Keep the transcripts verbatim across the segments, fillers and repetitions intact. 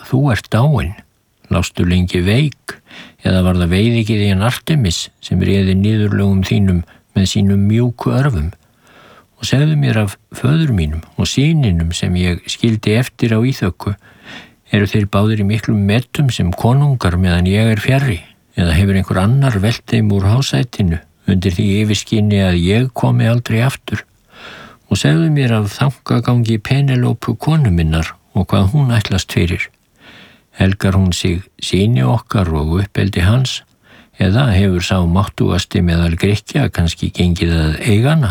þú ert dáin. Lástu lengi veik, eða var það veiðigyðjan Artemis sem réði niðurlögum þínum með sínum mjúku örfum? Og segðu mér af föður mínum og syninum sem ég skildi eftir á Íþökku. Eru þeir báðir í miklum metum sem konungar meðan ég er fjarri? Eða hefur einhver annar velt þeim úr hásætinu undir því yfirskinni að ég komi aldrei aftur? Og segðu mér af þangagangi Penelopu konu minnar og hvað hún ætlast fyrir. Helgar hún sig syni okkar og uppeldi hans? Eða hefur sá máttugasti meðal Grikkja kannski gengið að eigana?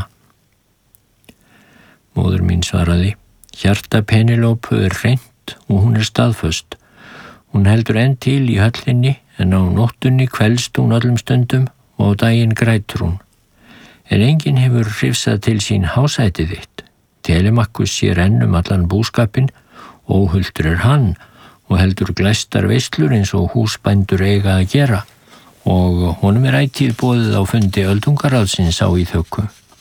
Móður mín svaraði, hjarta Penelopu er hreint og hún er staðföst. Hún heldur enn til í höllinni en á nóttunni kvelst hún öllum stundum og á daginn grætur hún. En enginn hefur hrifsað til sín hásætið þitt. Telemakkus sér enn um allan búskapinn, óhulltur er hann og heldur glæstar veislur eins og húsbændur eiga að gera og honum er ætíð boðið á fundi öldungaráðsins á Íþökku.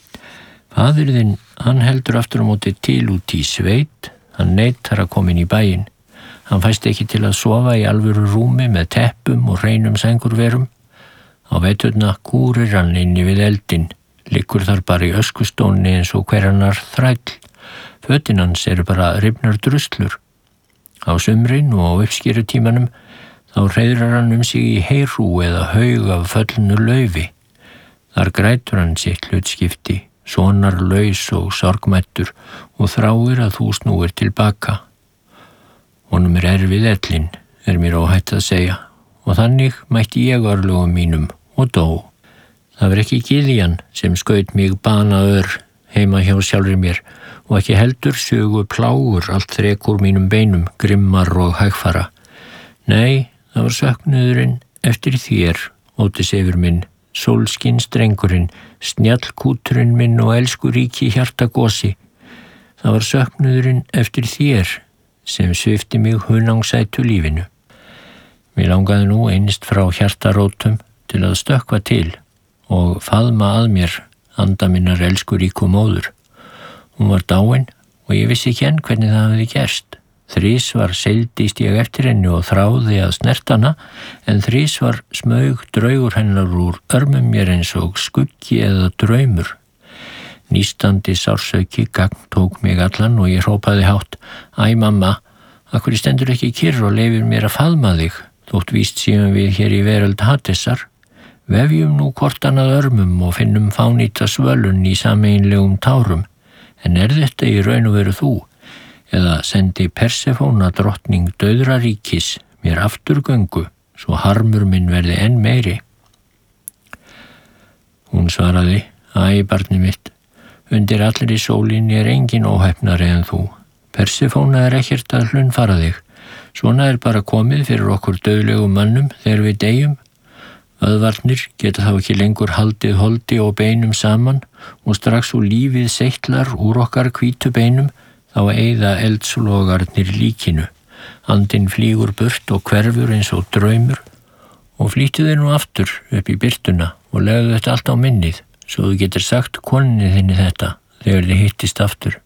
Faðir þinn, hann heldur aftur á móti til út í sveit, hann neitar að koma inn í bæinn. Hann fæst ekki til að sofa í alvöru rúmi með teppum og hreinum sængurverum. Á veturna kúrir hann inni við eldinn, liggur þar bara í öskustónni eins og hver annar þræll. Fötin hans eru bara rifnar druslur. Á sumrin og á uppskerutímanum þá hreiðrar hann um sig í heyrú eða haug af föllnu laufi. Þar grætur hann sitt hlutskipti, sonar laus og sorgmættur og þráir að þú snúir tilbaka. Honum er erfið ellin, er mér óhætt að segja, og þannig mætti ég örlögum mínum og dó. Það var ekki gyðjan sem skaut mig banaör heima hjá sjálfri mér og ekki heldur sugu plágur allt þrek úr mínum beinum, grimmar og hægfara. Nei, það var söknuðurinn eftir þér, Ótis yfir minn, sólskins drengurinn, snjallkúturinn minn og elskuríki hjartagosi. Það var söknuðurinn eftir þér sem svipti mig hunangsætu lífinu. Mér langaði nú einst frá hjartarótum til að stökkva til og faðma að mér anda minnar elskuríku móður. Hún var dáin og ég vissi ekki enn hvernig það hafði gerst. Þrisvar seildist ég eftir henni og þráði að snertana, en þrisvar smaug draugur hennar úr örmum mér eins og skuggi eða draumur. Nístandi sársauki gagn tók mig allan og ég hrópaði hátt, æ mamma, af hverju stendur ekki kyrr og leyfir mér að faðma þig, þótt víst séum við hér í veröld Hadesar. Vefjum nú hvort annað örmum og finnum fánýta svölun í sameiginlegum tárum, en er þetta í raun og veru þú? Eða sendi Persefóna drottning dauðraríkis mér afturgöngu, svo harmur minn verði enn meiri? Hún svaraði, æ, barni mitt, undir allri sólinni er engin óheppnari en þú. Persefóna er ekkert að hlunnfara þig. Svona er bara komið fyrir okkur dauðlegum mönnum þegar við deyjum. Öðvarnir geta þá ekki lengur haldið holdi og beinum saman og strax úr lífið seittlar úr okkar hvítu beinum þá eyða eldslogarnir líkinu. Andinn flýgur burt og hverfur eins og draumur og flýttu þér nú aftur upp í birtuna og legðu þetta allt á minnið svo þú getur sagt koninni þinni þetta þegar þið hittist aftur.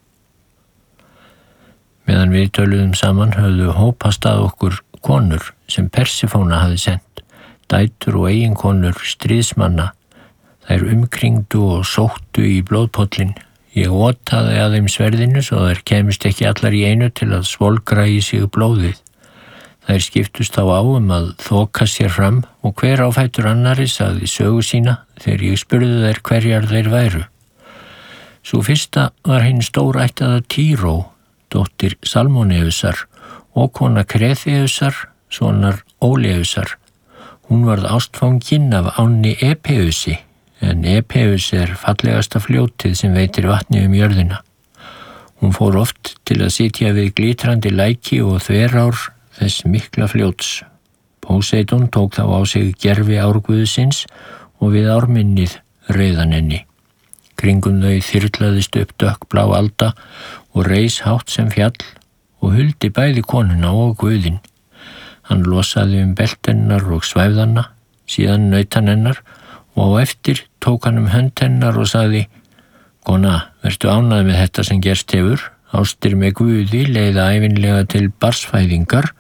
Meðan við töluðum saman höfðu hópast að okkur konur sem Persefóna hafði sendt, dætur og eiginkonur stríðsmanna. Þær umkringdu og sóttu í blóðpollin. Ég otaði að þeim sverðinu svo þær kemist ekki allar í einu til að svolgra í sig blóðið. Þær skiptust þá á um að þoka sér fram og hver á fætur annari sagði sögu sína þegar ég spurði þær hverjar þeir væru. Sú fyrsta var hinn stórættaða Tíró, dóttir Salmóneusar og kona Kretheusar, sonar Óleusar. Hún varð ástfangin af ánni Epeusi, en Epeus er fallegasta fljótið sem veitir vatni um jörðina. Hún fór oft til að sitja við glitrandi læki og þverár þess mikla fljóts. Póseidon tók þá á sig gervi árguðsins og við árminnið reiðan henni. Kringum þau þyrlaðist upp dökkblá alda og reis hátt sem fjall og huldi bæði konuna og guðinn. Hann losaði um beltennar og svæfðanna, síðan naut hann hennar og á eftir tók hann um hönd hennar og sagði, kona, vertu ánægð með þetta sem gerst hefur, ástir með guði leiða ævinlega til barnsfæðingar